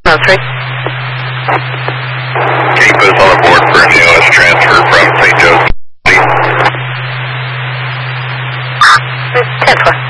3. Can you put us on the board for an EOS transfer from St. Joe's? 10-4.